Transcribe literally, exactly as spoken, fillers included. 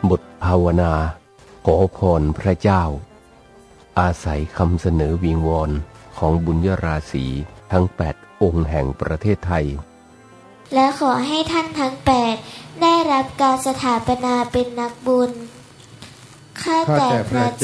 บทภาวนาขอพรพระเจ้าอาศัยคำเสนอวิงวอนของบุญยราศีทั้งแปดองค์แห่งประเทศไทยและขอให้ท่านทั้งแปดได้รับการสถาปนาเป็นนักบุญข้าแต่พระเจ้า